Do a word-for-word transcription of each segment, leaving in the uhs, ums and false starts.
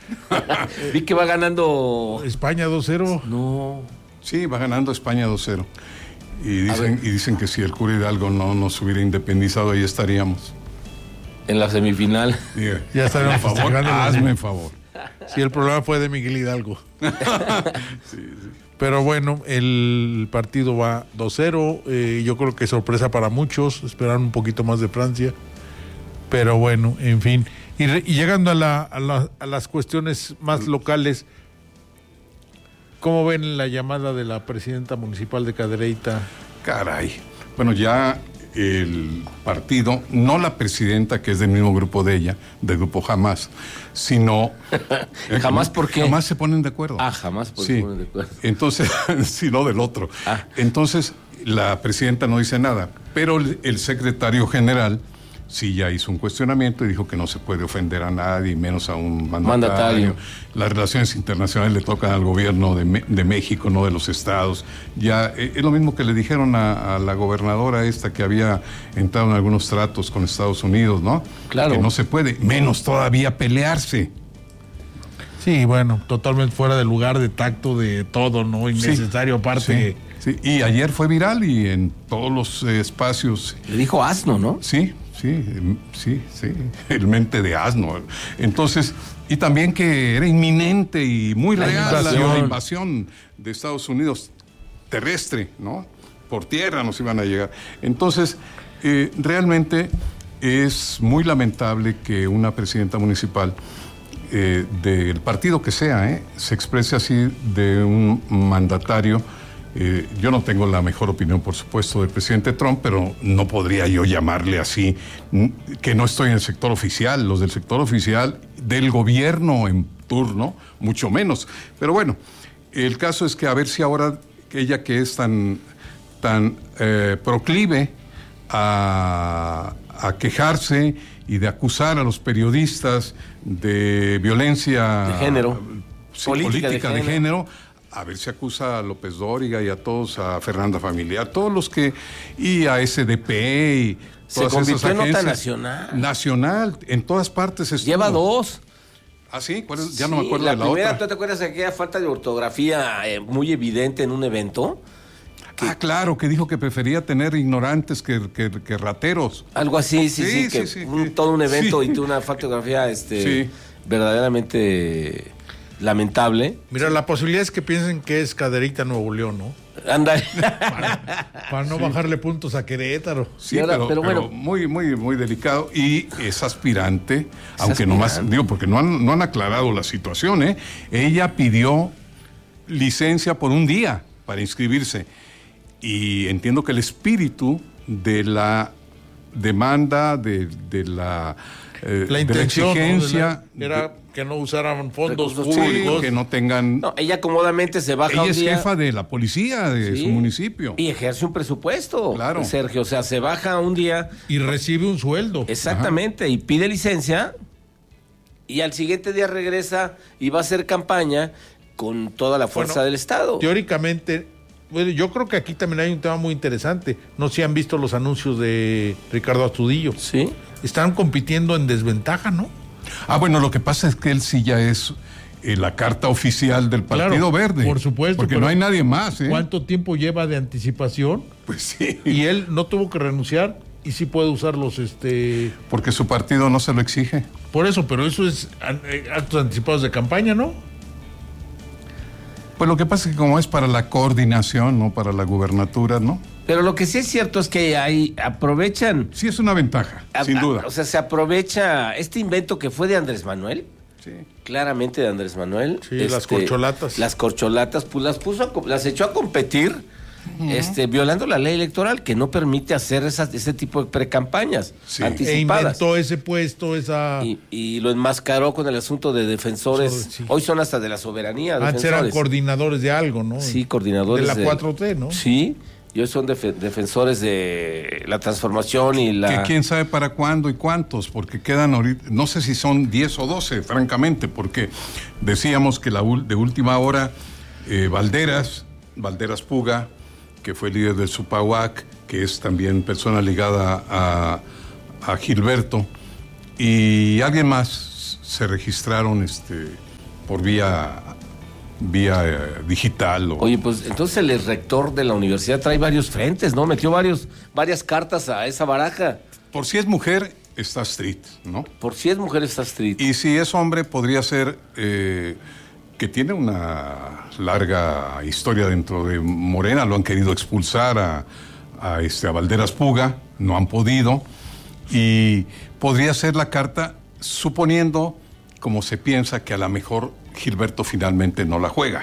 Vi que va ganando España dos cero. No. Sí, va ganando España dos cero. Y dicen, y dicen que si el cura Hidalgo no nos hubiera independizado, ahí estaríamos. En la semifinal. Yeah. Ya estaríamos Por favor, hazme favor. Sí, el problema fue de Miguel Hidalgo. Sí, sí. Pero bueno, el partido va dos cero. Eh, yo creo que sorpresa para muchos. Esperaron un poquito más de Francia. Pero bueno, en fin. Y, re, y llegando a, la, a, la, a las cuestiones más locales, ¿cómo ven la llamada de la presidenta municipal de Cadereyta? Caray. Bueno, ya el partido, no la presidenta, que es del mismo grupo de ella, del grupo Jamás, sino... ¿Jamás por qué? Jamás se ponen de acuerdo. Ah, jamás porque sí. se ponen de acuerdo. Entonces, sino del otro. Ah. Entonces, la presidenta no dice nada, pero el, el secretario general sí ya hizo un cuestionamiento y dijo que no se puede ofender a nadie, menos a un mandatario. Mandatario. Las relaciones internacionales le tocan al gobierno de, Me- de México, no de los estados. Ya eh, es lo mismo que le dijeron a, a la gobernadora esta que había entrado en algunos tratos con Estados Unidos, ¿no? Claro. Que no se puede, menos todavía pelearse. Sí, bueno, totalmente fuera de lugar, de tacto, de todo, ¿no? Innecesario, Sí, aparte. Sí, sí. Y ayer fue viral y en todos los eh, espacios. Le dijo asno, ¿no? Sí, sí, sí, sí, el mente de asno. Entonces, y también que era inminente y muy La real la, invasión. la invasión de Estados Unidos terrestre, ¿no? Por tierra nos iban a llegar. Entonces, eh, realmente es muy lamentable que una presidenta municipal eh, del partido que sea, eh, se exprese así de un mandatario. Eh, yo no tengo la mejor opinión, por supuesto, del presidente Trump, pero no podría yo llamarle así, que no estoy en el sector oficial, los del sector oficial del gobierno en turno, mucho menos. Pero bueno, el caso es que a ver si ahora ella que es tan, tan eh, proclive a, a quejarse y de acusar a los periodistas de violencia De género. sí, Política política de de género. género. A ver si acusa a López Dóriga y a todos, a Fernanda Familiar, todos los que, y a S D P y Se todas convirtió esas en nota agencias. nacional. Nacional, en todas partes estuvo. Lleva dos. ¿Ah, sí? ¿Cuál es? Ya Sí, no me acuerdo la de la primera, otra. ¿tú te acuerdas de aquella falta de ortografía eh, muy evidente en un evento? Ah, claro, que dijo que prefería tener ignorantes que, que, que rateros. Algo así, sí, sí, Sí, que sí, sí, un- que- todo un evento sí. y tuvo una falta de ortografía este, Sí. verdaderamente lamentable. Mira, la posibilidad es que piensen que es Cadereyta Nuevo León, ¿no? Anda. Para no bajarle puntos a Querétaro. Sí, Y ahora, pero, pero pero bueno. muy, muy, muy delicado. Y es aspirante, aunque aspirante. nomás, digo, porque no han, no han aclarado la situación, ¿eh? Ella pidió licencia por un día para inscribirse. Y entiendo que el espíritu de la demanda, de, de la, eh, La de intención, ¿no? exigencia, De la- era que no usaran fondos Recursos sí, públicos. que no tengan... No, ella cómodamente se baja Ella un es día jefa de la policía de Sí. su municipio. y ejerce un presupuesto. Claro. Sergio, o sea, se baja un día Y recibe un sueldo. exactamente y pide licencia y al siguiente día regresa y va a hacer campaña con toda la fuerza Bueno, del Estado. Teóricamente, bueno, yo creo que aquí también hay un tema muy interesante. No sé si han visto los anuncios de Ricardo Astudillo. Sí. Están compitiendo en desventaja, ¿no? Ah, bueno, lo que pasa es que él sí ya es eh, la carta oficial del Partido Claro, Verde. por supuesto, Porque pero no hay nadie más, ¿eh? ¿Cuánto tiempo lleva de anticipación? Pues sí. Y él no tuvo que renunciar y sí puede usar los, este... Porque su partido no se lo exige. Por eso, pero eso es an- eh, actos anticipados de campaña, ¿no? Pues lo que pasa es que como es para la coordinación, no para la gubernatura, ¿no? Pero lo que sí es cierto es que ahí aprovechan, Sí es una ventaja, a- sin a- duda. o sea, se aprovecha este invento que fue de Andrés Manuel. Sí. Claramente de Andrés Manuel. Sí, las corcholatas. Las corcholatas, pues las puso, a co- las echó a competir, este, violando la ley electoral que no permite hacer esas, ese tipo de precampañas Sí. E anticipadas. inventó ese puesto, esa... Y, y lo enmascaró con el asunto de defensores. Sí. Hoy son hasta de la soberanía. Antes eran defensores. coordinadores de algo, ¿no? Sí, coordinadores de la cuatro T, ¿no? Sí, y hoy son defe- defensores de la transformación y la. Que quién sabe para cuándo y cuántos, porque quedan ahorita, no sé si son diez o doce, francamente, porque decíamos que la ul- de última hora, eh, Valderas, Valderas Puga, que fue líder del Supahuac, que es también persona ligada a, a Gilberto, y alguien más se registraron este, por vía, vía eh, digital. O... Oye, pues entonces el rector de la universidad trae varios frentes, ¿no? Metió varios, varias cartas a esa baraja. Por si es mujer, está street, ¿no? Por si es mujer, está street. Y si es hombre, podría ser eh, que tiene una larga historia dentro de Morena. Lo han querido expulsar a, a, este, a Valderas Puga, no han podido. Y podría ser la carta, suponiendo, como se piensa, que a lo mejor Gilberto finalmente no la juega.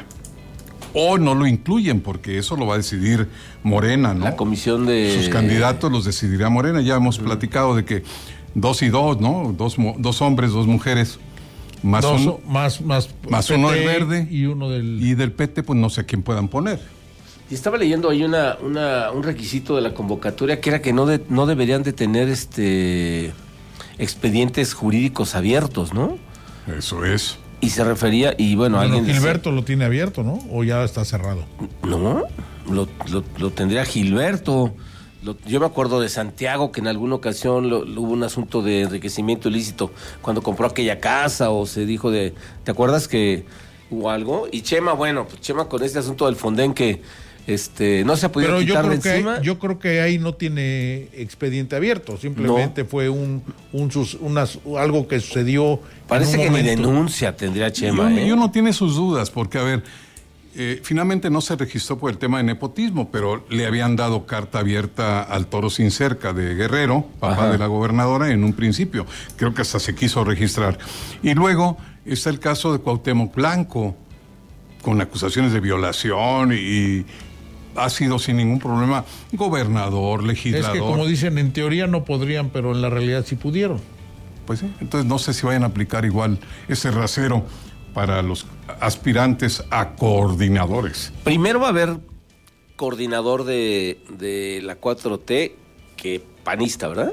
O no lo incluyen, porque eso lo va a decidir Morena, ¿no? La comisión de... Sus candidatos los decidirá Morena. Ya hemos platicado de que dos y dos, ¿no? Dos, dos hombres, dos mujeres. Más, dos, un, más, más, más uno del Verde. Y uno del... Y del P T, pues no sé a quién puedan poner. Y estaba leyendo ahí una, una, un requisito de la convocatoria que era que no, de, no deberían de tener este expedientes jurídicos abiertos, ¿no? Eso es. Y se refería, y bueno, bueno alguien Gilberto decía, lo tiene abierto, ¿no? O ya está cerrado. No, lo, lo, lo tendría Gilberto. Lo, yo me acuerdo de Santiago, que en alguna ocasión lo, lo, hubo un asunto de enriquecimiento ilícito cuando compró aquella casa, o se dijo de, ¿te acuerdas que hubo algo? Y Chema, bueno, pues Chema con este asunto del Fonden que este no se ha podido Pero quitar yo creo de que encima. Hay, yo creo que ahí no tiene expediente abierto, simplemente no. fue un, un sus, unas, algo que sucedió. Parece que momento. ni denuncia tendría Chema. Y, ¿eh? y uno tiene sus dudas, porque a ver, eh, finalmente no se registró por el tema de nepotismo, pero le habían dado carta abierta al Toro Sin Cerca de Guerrero, papá Ajá. de la gobernadora, en un principio. Creo que hasta se quiso registrar. Y luego está el caso de Cuauhtémoc Blanco, con acusaciones de violación y ha sido sin ningún problema gobernador, legislador. Es que como dicen, en teoría no podrían, pero en la realidad sí pudieron. Pues sí, entonces no sé si vayan a aplicar igual ese rasero para los aspirantes a coordinadores. Primero va a haber coordinador de, de la cuatro T que panista, ¿verdad?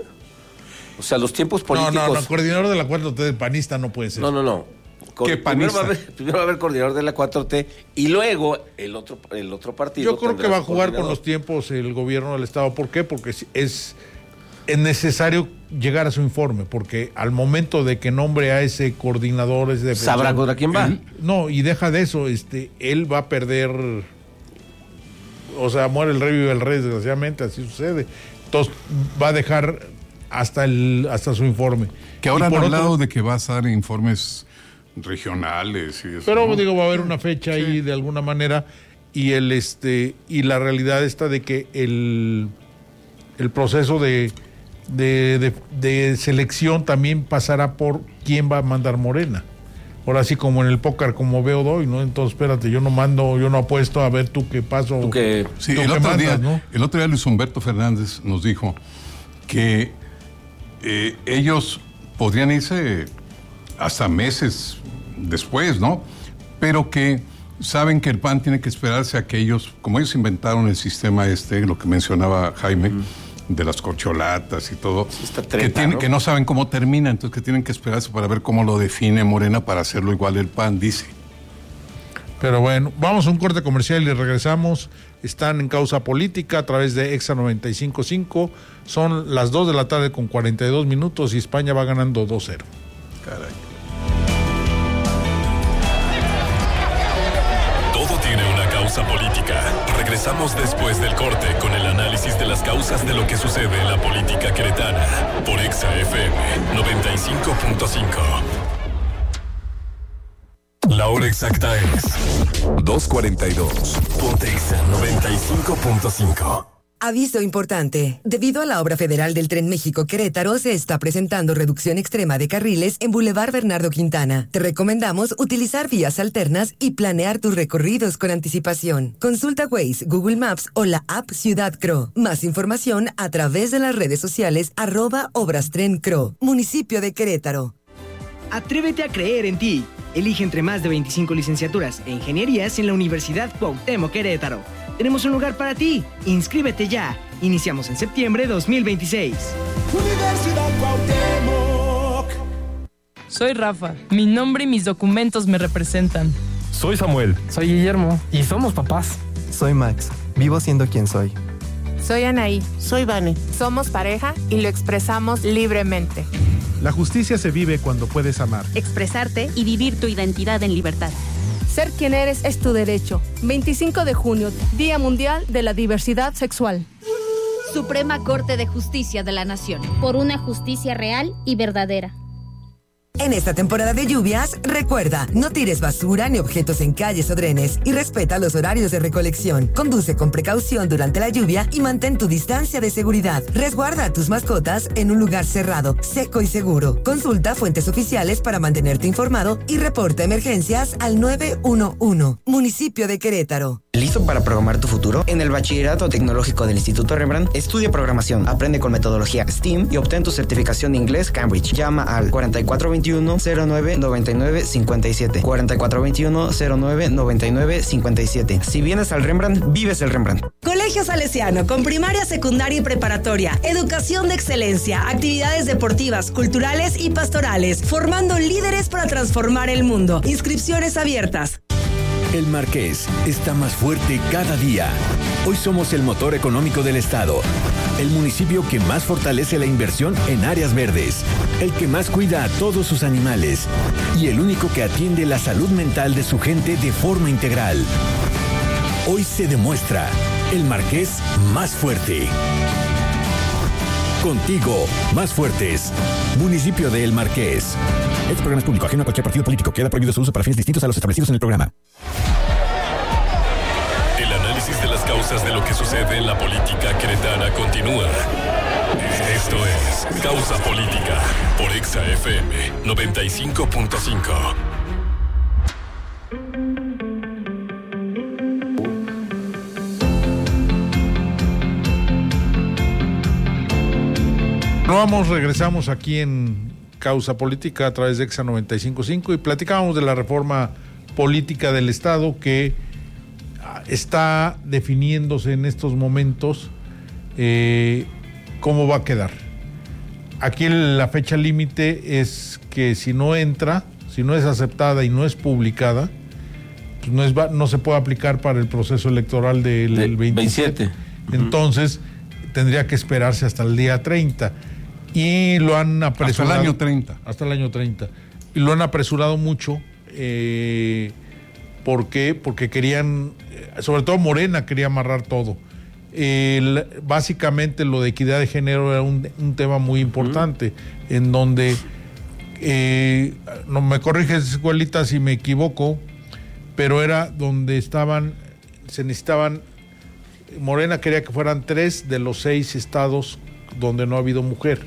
O sea, los tiempos políticos... No, no, no, coordinador de la cuatro T de panista no puede ser. No, no, no. Co- ¿Qué primero, panista? va a haber, primero va a haber coordinador de la cuatro T y luego el otro, el otro partido. Yo creo que va a jugar con los tiempos el gobierno del Estado. ¿Por qué? Porque es, es necesario llegar a su informe, porque al momento de que nombre a ese coordinador, ese defensor, sabrá contra quién va. Él, no, y deja de eso, este, él va a perder, o sea, muere el rey, vive el rey, desgraciadamente, así sucede. Entonces va a dejar hasta el, hasta su informe. Que ahora han otro, hablado de que va a dar informes regionales y eso, pero ¿no? digo, va a haber una fecha sí. ahí de alguna manera, y el este, y la realidad está de que el, el proceso de De, de, de selección también pasará por quién va a mandar Morena. Ahora sí, como en el póker, como veo doy, ¿no? Entonces, espérate, yo no mando, yo no apuesto a ver tú qué paso. Tú que, sí, tú el, que otro mandas, día, ¿no? el otro día Luis Humberto Fernández nos dijo que eh, ellos podrían irse hasta meses después, ¿no? Pero que saben que el P A N tiene que esperarse a que ellos, como ellos inventaron el sistema este, lo que mencionaba Jaime, mm. de las corcholatas y todo, treta, que, tiene, ¿no? que no saben cómo termina, entonces que tienen que esperarse para ver cómo lo define Morena para hacerlo igual el P A N, dice. Pero bueno, vamos a un corte comercial y regresamos. Están en Causa Política a través de Exa noventa y cinco punto cinco. Son las dos de la tarde con cuarenta y dos minutos y España va ganando dos cero. Caray. Todo tiene una causa política. Regresamos después del corte con el análisis de las causas de lo que sucede en la política queretana por Exa F M noventa y cinco punto cinco. La hora exacta es dos cuarenta y dos. Ponte Exa noventa y cinco punto cinco. Aviso importante. Debido a la obra federal del Tren México-Querétaro, se está presentando reducción extrema de carriles en Boulevard Bernardo Quintana. Te recomendamos utilizar vías alternas y planear tus recorridos con anticipación. Consulta Waze, Google Maps o la app Ciudad Cro. Más información a través de las redes sociales arroba Obras Tren Cro. Municipio de Querétaro. Atrévete a creer en ti. Elige entre más de veinticinco licenciaturas e ingenierías en la Universidad Cuauhtémoc Querétaro. Tenemos un lugar para ti. Inscríbete ya. Iniciamos en septiembre de dos mil veintiséis. Universidad Cuauhtémoc. Soy Rafa. Mi nombre y mis documentos me representan. Soy Samuel. Soy Guillermo. Y somos papás. Soy Max. Vivo siendo quien soy. Soy Anaí. Soy Vane. Somos pareja y lo expresamos libremente. La justicia se vive cuando puedes amar, expresarte y vivir tu identidad en libertad. Ser quien eres es tu derecho. veinticinco de junio, Día Mundial de la Diversidad Sexual. Suprema Corte de Justicia de la Nación. Por una justicia real y verdadera. En esta temporada de lluvias, recuerda, no tires basura ni objetos en calles o drenes y respeta los horarios de recolección. Conduce con precaución durante la lluvia y mantén tu distancia de seguridad. Resguarda a tus mascotas en un lugar cerrado, seco y seguro. Consulta fuentes oficiales para mantenerte informado y reporta emergencias al nueve uno uno. Municipio de Querétaro. ¿Listo para programar tu futuro? En el Bachillerato Tecnológico del Instituto Rembrandt, estudia programación, aprende con metodología STEAM y obtén tu certificación de inglés Cambridge. Llama al cuarenta y cuatro veintiuno cero nueve noventa y nueve cincuenta y siete. cuarenta y cuatro veintiuno cero nueve noventa y nueve cincuenta y siete. Si vienes al Rembrandt, vives el Rembrandt. Colegio Salesiano, con primaria, secundaria y preparatoria. Educación de excelencia, actividades deportivas, culturales y pastorales. Formando líderes para transformar el mundo. Inscripciones abiertas. El Marqués está más fuerte cada día. Hoy somos el motor económico del estado, el municipio que más fortalece la inversión en áreas verdes, el que más cuida a todos sus animales y el único que atiende la salud mental de su gente de forma integral. Hoy se demuestra el Marqués más fuerte. Contigo, más fuertes. Municipio de El Marqués. Este programa es público, ajeno a cualquier partido político. Queda prohibido su uso para fines distintos a los establecidos en el programa. El análisis de las causas de lo que sucede en la política queretana continúa. Esto es Causa Política por Exa F M noventa y cinco punto cinco. Vamos, regresamos aquí en Causa Política a través de Exa noventa y cinco punto cinco y platicábamos de la reforma política del Estado que está definiéndose en estos momentos eh, cómo va a quedar. Aquí la fecha límite es que si no entra, si no es aceptada y no es publicada, pues no, es, no se puede aplicar para el proceso electoral del de veintisiete. veintisiete. Entonces, uh-huh. tendría que esperarse hasta el día treinta. Y lo han apresurado. Hasta el año treinta. Hasta el año treinta. Y lo han apresurado mucho. Eh, ¿Por qué? Porque querían, sobre todo Morena quería amarrar todo. Eh, básicamente lo de equidad de género era un, un tema muy importante, uh-huh. en donde, eh, no me corriges, escuelita, si me equivoco, pero era donde estaban, se necesitaban, Morena quería que fueran tres de los seis estados donde no ha habido mujer.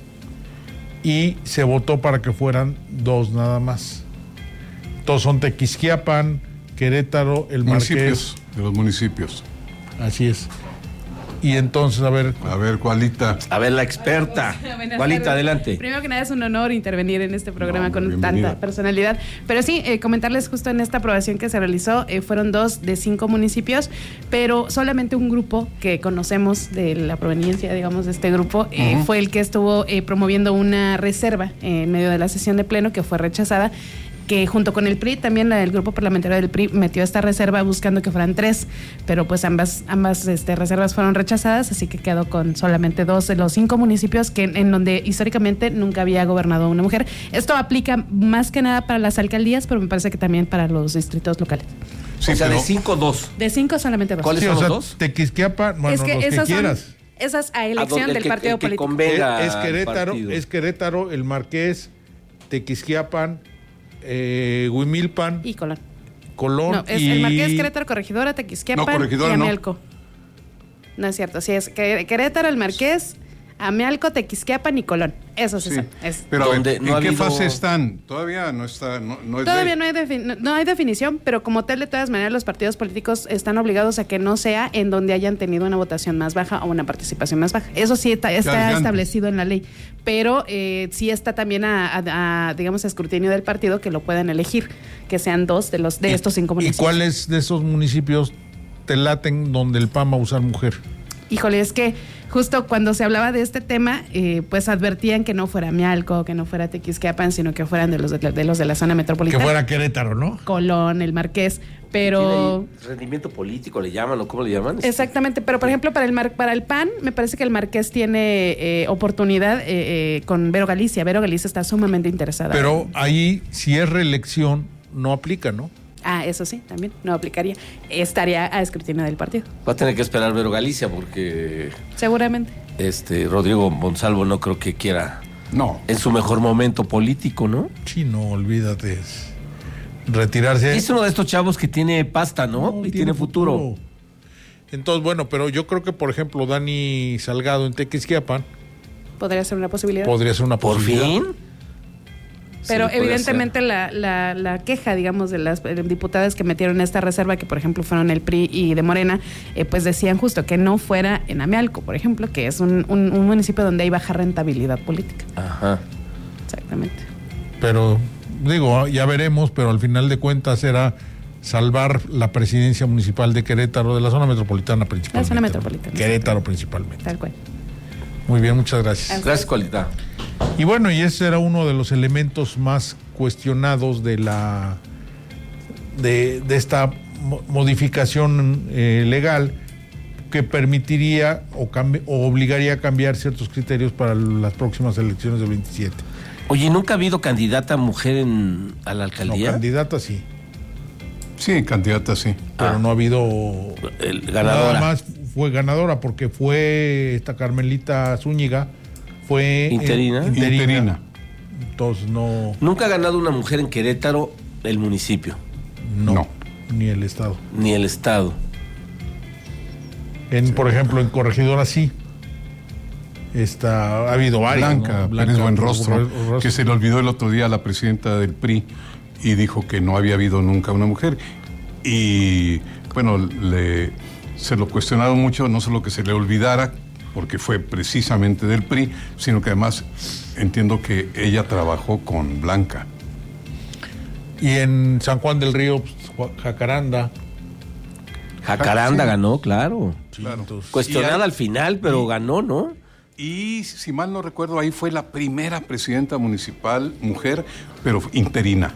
Y se votó para que fueran dos nada más. Todos son Tequisquiapan, Querétaro, El Marqués. Municipios, de los municipios. Así es. Y entonces, a ver... A ver, Cualita. A ver, la experta. Cualita, adelante. Primero que nada, es un honor intervenir en este programa no, con bienvenida. Tanta personalidad. Pero sí, eh, comentarles justo en esta aprobación que se realizó, eh, fueron dos de cinco municipios, pero solamente un grupo que conocemos de la proveniencia, digamos, de este grupo, eh, uh-huh. fue el que estuvo eh, promoviendo una reserva eh, en medio de la sesión de pleno que fue rechazada, que junto con el P R I, también el grupo parlamentario del P R I metió esta reserva buscando que fueran tres, pero pues ambas ambas este, reservas fueron rechazadas, así que quedó con solamente dos de los cinco municipios que en donde históricamente nunca había gobernado una mujer. Esto aplica más que nada para las alcaldías, pero me parece que también para los distritos locales. Sí, o sea, pero... de cinco, dos. De cinco, solamente dos. ¿Cuáles sí, son o sea, los dos? Tequisquiapan, bueno, es que los que quieras. Son, esas a elección a del que, partido que político. Es, es Querétaro, es Querétaro, El Marqués, Tequisquiapan, Eh, Huimilpan y Colón. Colón no, es y... el Marqués, Querétaro, Corregidora, Tequisquiapan no, Corregidora, y Amialco. No. no es cierto, sí es Querétaro, el Marqués, Amialco, Tequisquiapan y Colón. Esos sí, sí son. Es. Pero a ver, ¿en no qué habido... fase están? Todavía no está, no, no es Todavía ley. no hay, defin- no, no hay definición, pero como tal, de todas maneras, los partidos políticos están obligados a que no sea en donde hayan tenido una votación más baja o una participación más baja. Eso sí está, está establecido en la ley, pero eh, sí está también a, a, a, digamos, a escrutinio del partido que lo puedan elegir, que sean dos de los de estos cinco municipios. ¿Y cuáles de esos municipios te laten donde el P A M va a usar mujer? Híjole, es que justo cuando se hablaba de este tema, eh, pues advertían que no fuera Amialco, que no fuera Tequisquiapan, sino que fueran de los de, de los de la zona metropolitana. Que fuera Querétaro, ¿no? Colón, El Marqués. pero... Rendimiento político le llaman, ¿o cómo le llaman? Exactamente, pero por ejemplo, para el Mar, para el P A N, me parece que el Marqués tiene eh, oportunidad eh, eh, con Vero Galicia. Vero Galicia está sumamente interesada. Pero ahí, si es reelección, no aplica, ¿no? Ah, eso sí, también no aplicaría. Estaría a escrutinio del partido. Va a tener que esperar Vero Galicia porque... Seguramente. Este, Rodrigo Monsalvo no creo que quiera... No. En su mejor momento político, ¿no? Sí, no, olvídate. Retirarse. Es uno de estos chavos que tiene pasta, ¿no? no y tiene, tiene futuro. futuro. Entonces, bueno, pero yo creo que, por ejemplo, Dani Salgado en Tequisquiapan. Podría ser una posibilidad. Podría ser una posibilidad. ¿Por fin? Pero sí, evidentemente la, la, la queja, digamos, de las diputadas que metieron esta reserva, que por ejemplo fueron el P R I y de Morena, eh, pues decían justo que no fuera en Amealco, por ejemplo, que es un, un, un municipio donde hay baja rentabilidad política. Ajá. Exactamente. Pero, digo, ya veremos, pero al final de cuentas era salvar la presidencia municipal de Querétaro, de la zona metropolitana principalmente. La zona metropolitana. Querétaro principalmente. Tal cual. Muy bien, muchas gracias. Gracias, Colita. Y bueno, y ese era uno de los elementos más cuestionados de la de, de esta modificación eh, legal que permitiría o, cambi- o obligaría a cambiar ciertos criterios para las próximas elecciones del veintisiete. Oye, ¿nunca ha habido candidata mujer en, a la alcaldía? No, candidata sí. Sí, candidata sí. Pero ah. no ha habido... El ganadora. Nada más fue ganadora porque fue esta Carmelita Zúñiga. Fue interina. En, interina. Interina. Entonces no. Nunca ha ganado una mujer en Querétaro el municipio. No. no. Ni el estado. Ni el estado. En, sí. Por ejemplo, en Corregidora sí. Está, ha habido varias. Blanca, ¿no? Blanca Pérez Buenrostro, Rostro, que se le olvidó el otro día a la presidenta del P R I y dijo que no había habido nunca una mujer. Y bueno, le, se lo cuestionaron mucho, no solo que se le olvidara, porque fue precisamente del P R I, sino que además entiendo que ella trabajó con Blanca. Y en San Juan del Río, pues, Jacaranda. Jacaranda sí. Ganó, claro. Sí, claro. Entonces, cuestionada ahí, al final, pero y, ganó, ¿no? Y si mal no recuerdo, ahí fue la primera presidenta municipal mujer, pero interina.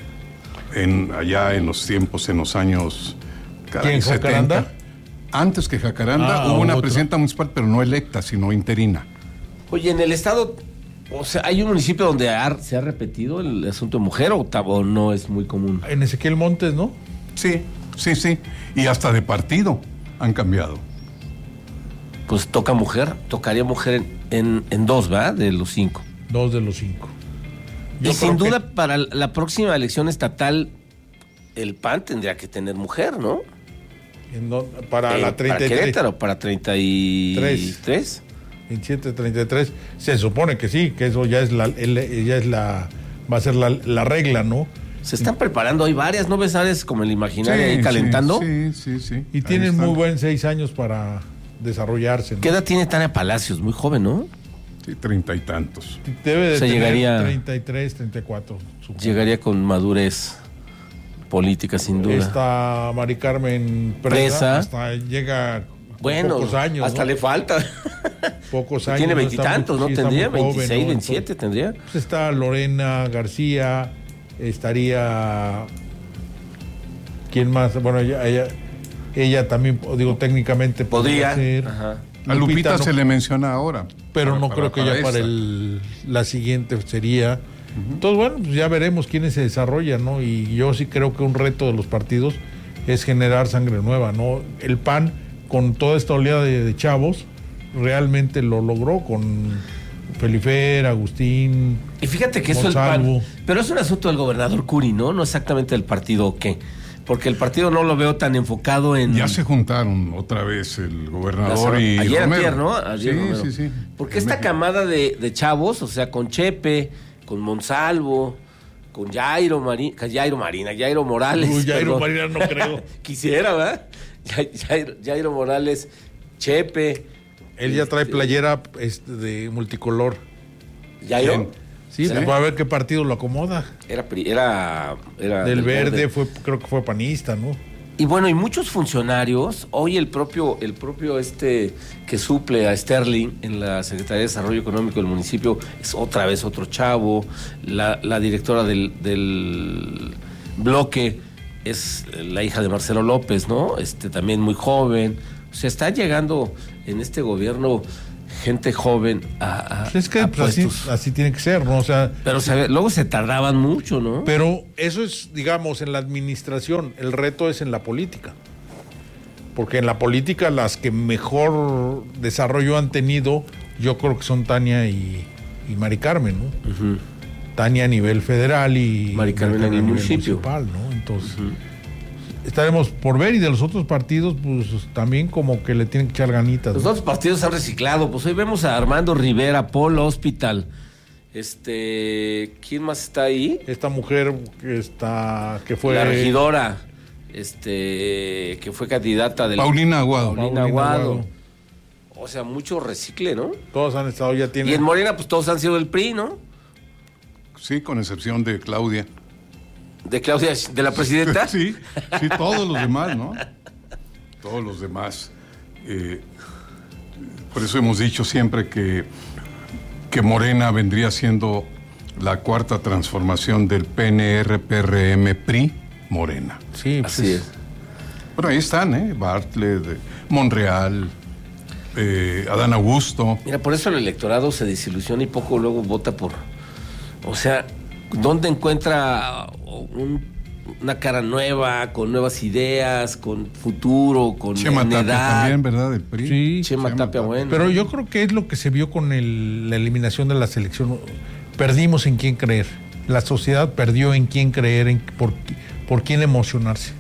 En, allá en los tiempos, en los años ¿Quién, Jacaranda? Antes que Jacaranda, ah, hubo una otra. presidenta municipal, pero no electa, sino interina. Oye, en el estado, o sea, ¿hay un municipio donde ha, se ha repetido el asunto de mujer o, o no es muy común? En Ezequiel Montes, ¿no? Sí, sí, sí. Y hasta de partido han cambiado. Pues toca mujer, tocaría mujer en, en, en dos, ¿verdad? De los cinco. Dos de los cinco. Yo y sin duda, que... para la próxima elección estatal, el P A N tendría que tener mujer, ¿no? No, para eh, la treinta y tres. Para Querétaro, para treinta y tres. veintisiete, treinta y tres. Se supone que sí, que eso ya es la, el, ya es la, va a ser la, la regla, ¿no? Se están preparando, hay varias, ¿no ves áreas como el imaginario sí, ahí calentando? Sí, sí, sí. Y ahí tienen están. Muy buen seis años para desarrollarse, ¿no? ¿Qué edad tiene Tania Palacios? Muy joven, ¿no? Sí, treinta y tantos. Debe de o sea, tener llegaría, treinta y tres, treinta y cuatro. Supongo. Llegaría con madurez política, sin duda. Esta Mari Carmen Presa, Presa. Hasta llega bueno, pocos años. Hasta ¿no? le falta. Pocos años. Tiene veintitantos, ¿no? Sí, Tendría joven, veintiséis, ¿no? veintisiete, Entonces, tendría. Pues está Lorena García, estaría... ¿Quién más? Bueno, ella, ella, ella también, digo, técnicamente podría ser. Ajá. A Lupita, Lupita no, se le menciona ahora. Pero para, no para, creo que para ya para el, la siguiente sería. Uh-huh. Entonces, bueno, pues ya veremos quiénes se desarrollan, ¿no? Y yo sí creo que un reto de los partidos es generar sangre nueva, ¿no? El P A N, con toda esta oleada de, de chavos, realmente lo logró con Felifer, Agustín. Y fíjate que eso es el P A N. Pero es un asunto del gobernador Curi, ¿no? No exactamente del partido o qué. Porque el partido no lo veo tan enfocado en... Ya se juntaron otra vez el gobernador Las, y ayer Romero. Antier, ¿no? Ayer sí, Romero. sí, sí. Porque esta camada de, de chavos, o sea, con Chepe, con Monsalvo, con Jairo Marina, Jairo Marina, Jairo Morales. Uy, Jairo perdón. Marina no creo. Quisiera, ¿verdad? Jairo, Jairo Morales, Chepe. Él ya trae playera este, de multicolor. ¿Jairo? ¿Quién? Sí, ¿sí? Pues va a ver qué partido lo acomoda. Era, era, era del, del verde, verde, fue, creo que fue panista, ¿no? Y bueno, y muchos funcionarios, hoy el propio, el propio este que suple a Sterling en la Secretaría de Desarrollo Económico del municipio, es otra vez otro chavo, la, la directora del, del bloque es la hija de Marcelo López, ¿no? Este, también muy joven. O sea, está llegando en este gobierno gente joven a, a Es que a pues, así, así tiene que ser, ¿no? O sea, pero se, luego se tardaban mucho, ¿no? Pero eso es, digamos, en la administración. El reto es en la política. Porque en la política las que mejor desarrollo han tenido, yo creo que son Tania y, y Mari Carmen, ¿no? Uh-huh. Tania a nivel federal y Mari Carmen a nivel municipio. municipal, ¿no? Entonces, uh-huh. estaremos por ver, y de los otros partidos, pues también como que le tienen que echar ganitas. Los ¿no? otros partidos han reciclado, pues hoy vemos a Armando Rivera, Polo Hospital. Este, ¿quién más está ahí? Esta mujer que está, que fue la regidora, este, que fue candidata del Paulina Aguado. Paulina Aguado. O sea, mucho recicle, ¿no? Todos han estado, ya tienen. Y en Morena, pues todos han sido del P R I, ¿no? Sí, con excepción de Claudia. ¿De Claudia, de la presidenta? Sí, sí, todos los demás, ¿no? Todos los demás. Eh, por eso hemos dicho siempre que, que Morena vendría siendo la cuarta transformación del P N R, P R M, P R I, Morena. Sí, así pues, es. Bueno, ahí están, ¿eh? Bartlett, Monreal, eh, Adán Augusto. Mira, por eso el electorado se desilusiona y poco luego vota por... O sea, ¿dónde encuentra un, una cara nueva, con nuevas ideas, con futuro, con Chema Tapia también, ¿verdad? Del P R I. Sí, Chema, Chema Tapia, bueno. Pero yo creo que es lo que se vio con el, la eliminación de la selección. Perdimos en quién creer. La sociedad perdió en quién creer, en por, por quién emocionarse.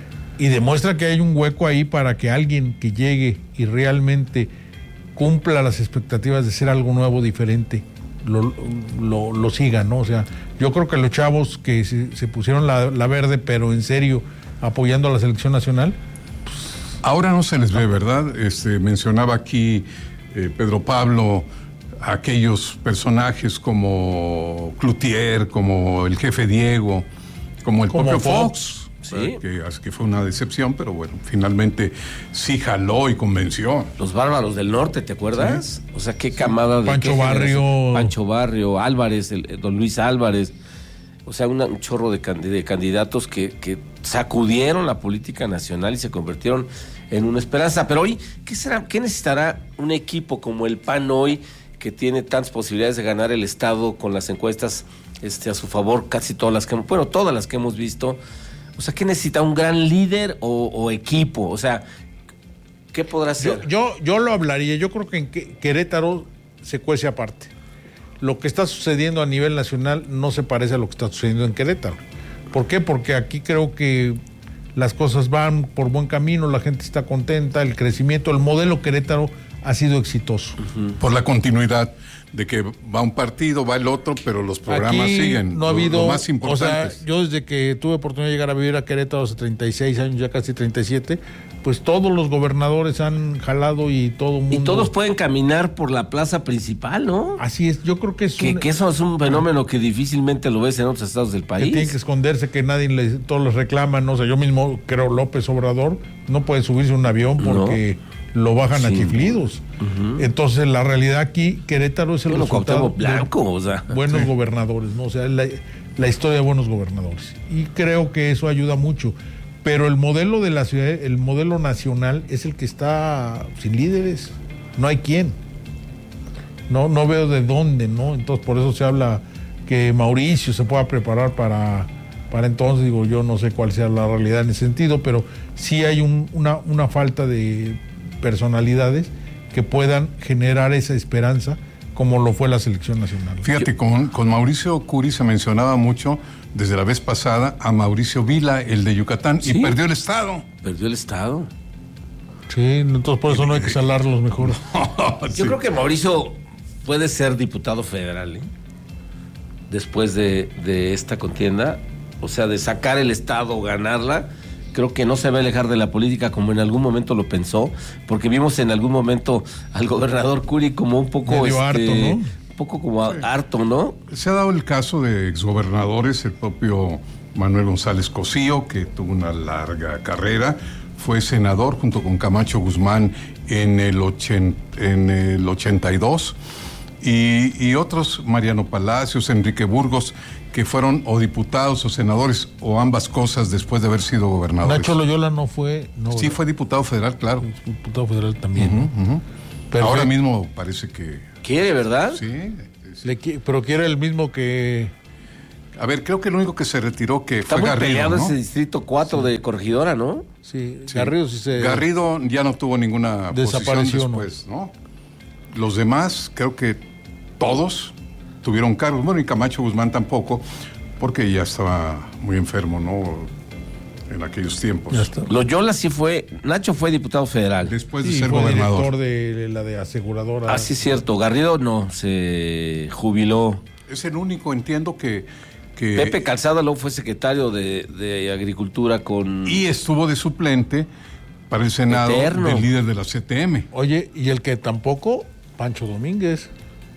Y demuestra que hay un hueco ahí para que alguien que llegue y realmente cumpla las expectativas de ser algo nuevo, diferente, Lo, lo, lo sigan, ¿no? O sea, yo creo que los chavos que se, se pusieron la, la verde, pero en serio, apoyando a la selección nacional. Pues, ahora no se les ve, ¿verdad? Este, mencionaba aquí eh, Pedro Pablo aquellos personajes como Cloutier, como el jefe Diego, como el como propio Fox. Fox. Sí. Que, que fue una decepción, pero bueno, finalmente sí jaló y convenció. Los bárbaros del norte, ¿te acuerdas? Sí. O sea, qué camada de Pancho Barrio. Pancho Barrio, Álvarez, el, el don Luis Álvarez. O sea, una, un chorro de, de candidatos que, que sacudieron la política nacional y se convirtieron en una esperanza. Pero hoy, ¿qué será? ¿Qué necesitará un equipo como el P A N hoy, que tiene tantas posibilidades de ganar el Estado con las encuestas este, a su favor, casi todas las que, bueno, todas las que hemos visto? O sea, ¿qué necesita? ¿Un gran líder o, o equipo? O sea, ¿qué podrá ser? Yo, yo, yo lo hablaría. Yo creo que en Querétaro se cuece aparte. Lo que está sucediendo a nivel nacional no se parece a lo que está sucediendo en Querétaro. ¿Por qué? Porque aquí creo que las cosas van por buen camino, la gente está contenta, el crecimiento, el modelo Querétaro ha sido exitoso. Uh-huh. Por la continuidad de que va un partido, va el otro, pero los programas aquí siguen. No ha habido, lo más importantes. O sea, yo desde que tuve oportunidad de llegar a vivir a Querétaro hace treinta y seis años, ya casi treinta y siete, pues todos los gobernadores han jalado y todo el mundo... Y todos pueden caminar por la plaza principal, ¿no? Así es, yo creo que es que, un... que eso es un fenómeno que difícilmente lo ves en otros estados del país. Que tienen que esconderse, que nadie les, todos les reclaman, no sé, yo mismo creo López Obrador no puede subirse a un avión porque... No. Lo bajan sí. a chiflidos. Uh-huh. Entonces, la realidad aquí, Querétaro es el bueno, resultado blanco, de o sea. buenos sí. gobernadores, ¿no? O sea, la, la historia de buenos gobernadores. Y creo que eso ayuda mucho. Pero el modelo de la ciudad, el modelo nacional, es el que está sin líderes. No hay quién. No, no veo de dónde, ¿no? Entonces, por eso se habla que Mauricio se pueda preparar para... Para entonces, digo, yo no sé cuál sea la realidad en ese sentido, pero sí hay un, una, una falta de personalidades que puedan generar esa esperanza como lo fue la selección nacional. Fíjate, con, con Mauricio Curi se mencionaba mucho desde la vez pasada a Mauricio Vila, el de Yucatán, ¿sí? Y perdió el Estado. Perdió el Estado. Sí, entonces por eso no hay que salarlos mejor. No, yo sí. creo que Mauricio puede ser diputado federal, ¿eh? Después de, de esta contienda. O sea, de sacar el Estado, ganarla, creo que no se va a alejar de la política como en algún momento lo pensó, porque vimos en algún momento al gobernador Curi como un poco... Medio este, harto, ¿no? Un poco como sí. harto, ¿no? Se ha dado el caso de exgobernadores, el propio Manuel González Cosío, que tuvo una larga carrera, fue senador junto con Camacho Guzmán en el, ochenta, en el ochenta y dos, Y, y otros, Mariano Palacios, Enrique Burgos, que fueron o diputados o senadores o ambas cosas después de haber sido gobernadores. Nacho Loyola no fue... No, sí, fue diputado federal, claro. Diputado federal también. Uh-huh, uh-huh. Pero ahora fue, mismo parece que... ¿Quiere, verdad? Sí. sí. Le, pero quiere el mismo que... A ver, creo que el único que se retiró que Está fue muy Garrido, peleado ¿no? ese distrito cuatro sí. de Corregidora, ¿no? Sí, sí. Garrido sí se... Garrido ya no tuvo ninguna Desapareció, posición después, ¿no? Los demás, creo que todos tuvieron cargos. Bueno, y Camacho Guzmán tampoco, porque ya estaba muy enfermo, ¿no? En aquellos tiempos. Ya está. Loyola sí fue, Nacho fue diputado federal. Después de sí, ser fue gobernador. director de la de aseguradora. Ah, sí, es cierto. Garrido no, se jubiló. Es el único, entiendo que... que Pepe Calzada luego fue secretario de, de Agricultura con... Y estuvo de suplente para el Senado Eterno. del líder de la C T M. Oye, y el que tampoco, Pancho Domínguez.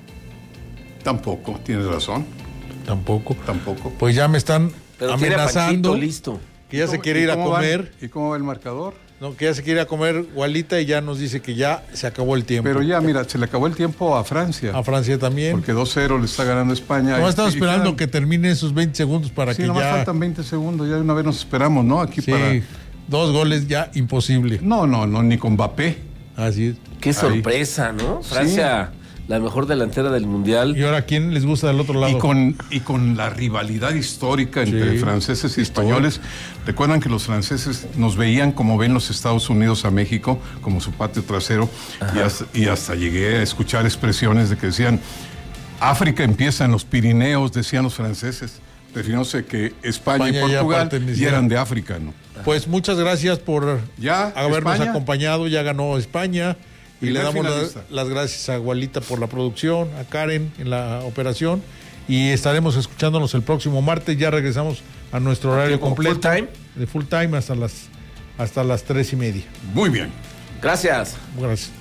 Tampoco, tienes razón. Tampoco. Tampoco. Pues ya me están Pero amenazando. Panchito, listo. Que ya se quiere ir a comer. Va, ¿Y cómo va el marcador? No, que ya se quiere ir a comer Gualita y ya nos dice que ya se acabó el tiempo. Pero ya, mira, se le acabó el tiempo a Francia. A Francia también. Porque dos cero le está ganando España. No, estamos y, esperando y quedan, que termine esos veinte segundos para sí, que nomás ya... faltan veinte segundos, ya de una vez nos esperamos, ¿no? Aquí sí, para... dos goles ya imposible. No, no, no, ni con Mbappé. Así es. Qué sorpresa, Ahí. ¿no? Francia... Sí. La mejor delantera del Mundial. ¿Y ahora quién les gusta del otro lado? Y con, y con la rivalidad histórica entre sí. franceses y españoles. Recuerdan que los franceses nos veían como ven los Estados Unidos a México, como su patio trasero. Y hasta, y hasta llegué a escuchar expresiones de que decían, África empieza en los Pirineos, decían los franceses. Refiriéndose que España, España y Portugal y eran de África, ¿no? Pues muchas gracias por ¿Ya? habernos ¿España? acompañado. Ya ganó España. Y le damos la, finalista. las gracias a Gualita por la producción, a Karen en la operación. Y estaremos escuchándonos el próximo martes. Ya regresamos a nuestro horario completo. Full time. De full time hasta las, hasta las tres y media. Muy bien. Gracias. Gracias.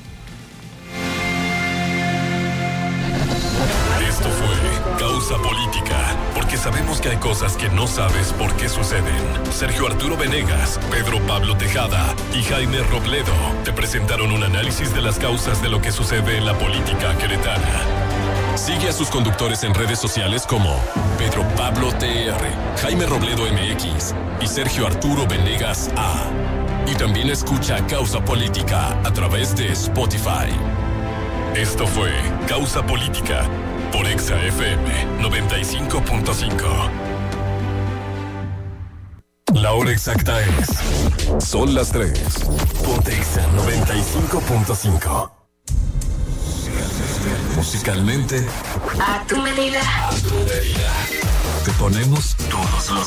Esto fue Causa Política, porque sabemos que hay cosas que no sabes por qué suceden. Sergio Arturo Venegas, Pedro Pablo Tejada y Jaime Robledo te presentaron un análisis de las causas de lo que sucede en la política queretana. Sigue a sus conductores en redes sociales como Pedro Pablo T R, Jaime Robledo M X y Sergio Arturo Venegas A. Y también escucha Causa Política a través de Spotify. Esto fue Causa Política por Exa F M noventa y cinco punto cinco. La hora exacta es... Son las tres. Ponte Exa noventa y cinco punto cinco. Musicalmente... A tu medida. A tu medida. Te ponemos todos los